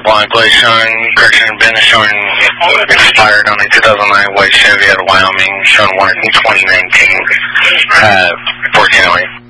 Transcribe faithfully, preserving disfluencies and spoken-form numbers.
Blind Blaze showing correction business showing expired on a two thousand nine white Chevy out of Wyoming showing one in twenty nineteen. Uh, fourteen oh eight.